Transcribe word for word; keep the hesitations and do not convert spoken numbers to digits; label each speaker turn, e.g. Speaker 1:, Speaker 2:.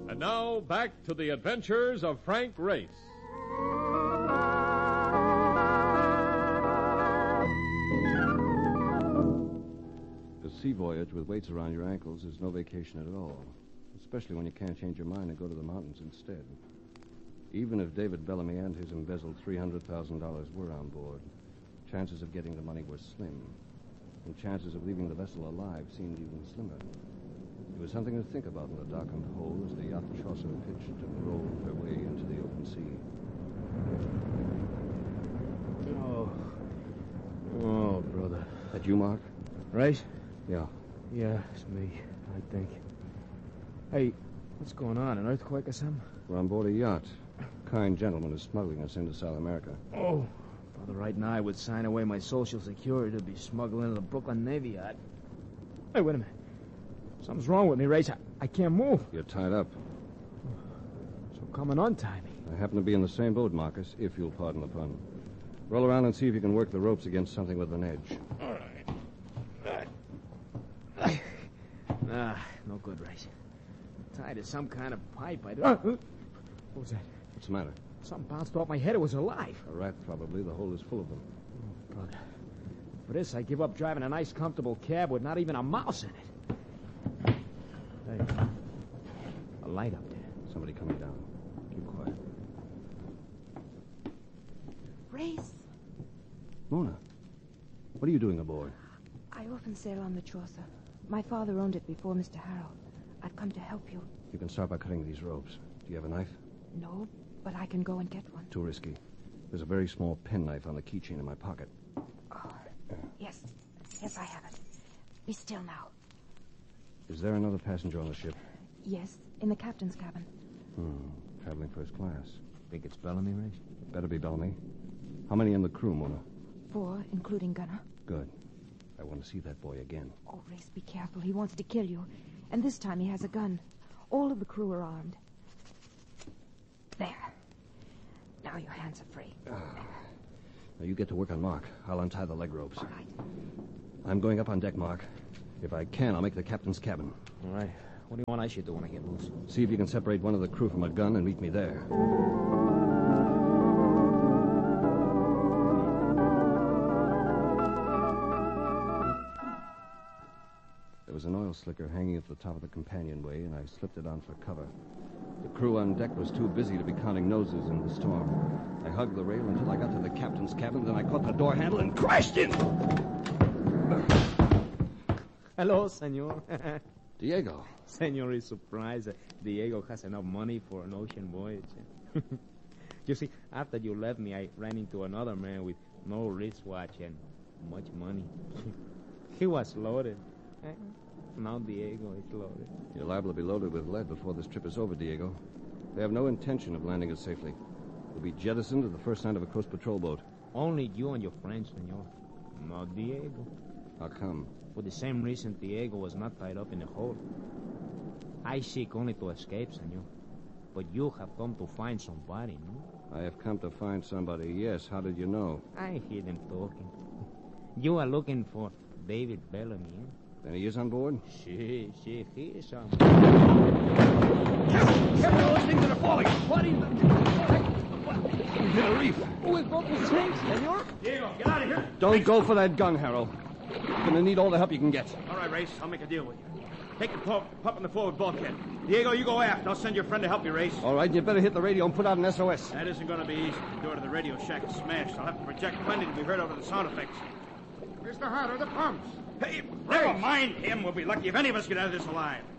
Speaker 1: And now, back to the adventures of Frank Race.
Speaker 2: A sea voyage with weights around your ankles is no vacation at all, especially when you can't change your mind and go to the mountains instead. Even if David Bellamy and his embezzled three hundred thousand dollars were on board, chances of getting the money were slim, and chances of leaving the vessel alive seemed even slimmer. It was something to think about in the darkened hold as the yacht Chaucer pitched and rolled her way into the open sea.
Speaker 3: Oh. Oh, brother.
Speaker 2: That you, Mark?
Speaker 3: Right?
Speaker 2: Yeah.
Speaker 3: Yeah, it's me, I think. Hey, what's going on? An earthquake or something?
Speaker 2: We're on board a yacht. A kind gentleman is smuggling us into South America.
Speaker 3: Oh. Brother, right now I would sign away my Social Security to be smuggled into the Brooklyn Navy yacht. Hey, wait a minute. Something's wrong with me, Race. I, I can't move.
Speaker 2: You're tied up.
Speaker 3: So come and untie me.
Speaker 2: I happen to be in the same boat, Marcus, if you'll pardon the pun. Roll around and see if you can work the ropes against something with an edge.
Speaker 3: All right. Ah, no good, Race. Tied to some kind of pipe. I don't... What was that?
Speaker 2: What's the matter?
Speaker 3: Something bounced off my head. It was alive.
Speaker 2: A rat, probably. The hole is full of them.
Speaker 3: Oh, brother. For this, I give up driving a nice, comfortable cab with not even a mouse in it. Hey, a light up there.
Speaker 2: Somebody coming down. Keep quiet.
Speaker 4: Race.
Speaker 2: Mona, what are you doing aboard?
Speaker 4: I often sail on the Chaucer. My father owned it before Mister Harrow. I've come to help you.
Speaker 2: You can start by cutting these ropes. Do you have a knife?
Speaker 4: No, but I can go and get one.
Speaker 2: Too risky. There's a very small penknife on the keychain in my pocket.
Speaker 4: Oh, yes. Yes, I have it. Be still now.
Speaker 2: Is there another passenger on the ship?
Speaker 4: Yes, in the captain's cabin.
Speaker 2: Hmm, traveling first class.
Speaker 3: Think it's Bellamy, Race?
Speaker 2: Better be Bellamy. How many in the crew, Mona?
Speaker 4: Four, including Gunner.
Speaker 2: Good. I want to see that boy again.
Speaker 4: Oh, Race, be careful. He wants to kill you. And this time he has a gun. All of the crew are armed. There. Now your hands are free.
Speaker 2: Ah. Now you get to work on Mark. I'll untie the leg ropes.
Speaker 4: All right.
Speaker 2: I'm going up on deck, Mark. If I can, I'll make the captain's cabin.
Speaker 3: All right. What do you want I should do when I get loose?
Speaker 2: See if you can separate one of the crew from a gun and meet me there. There was an oil slicker hanging at the top of the companionway, and I slipped it on for cover. The crew on deck was too busy to be counting noses in the storm. I hugged the rail until I got to the captain's cabin, then I caught the door handle and crashed in.
Speaker 3: Hello, senor.
Speaker 2: Diego.
Speaker 3: Senor is surprised that Diego has enough money for an ocean voyage. You see, after you left me, I ran into another man with no wristwatch and much money. He was loaded. Now Diego is loaded.
Speaker 2: You're liable to be loaded with lead before this trip is over, Diego. They have no intention of landing us safely. We'll be jettisoned at the first sign of a coast patrol boat.
Speaker 3: Only you and your friends, senor. Not Diego.
Speaker 2: How come?
Speaker 3: For the same reason Diego was not tied up in a hole. I seek only to escape, senor. But you have come to find somebody, no?
Speaker 2: I have come to find somebody, yes. How did you know?
Speaker 3: I hear them talking. You are looking for David Bellamy, eh?
Speaker 2: Then he is on board?
Speaker 3: Si, si, he is on
Speaker 2: board. Careful, careful, those things that are falling. What is the... We hit a reef.
Speaker 3: Oh, it broke the tank, senor.
Speaker 5: Diego, get out of here.
Speaker 2: Don't Race. Go for that gun, Harold. You're going to need all the help you can get.
Speaker 5: All right, Race, I'll make a deal with you. Take the pup, pup in the forward bulkhead. Diego, you go aft. I'll send your friend to help you, Race.
Speaker 2: All right, you better hit the radio and put out an S O S.
Speaker 5: That isn't going to be easy. The door to the radio shack is smashed. I'll have to project plenty to be heard over the sound effects.
Speaker 6: Mister Hunter, the pumps.
Speaker 5: Hey, never mind him. We'll be lucky if any of us get out of this alive.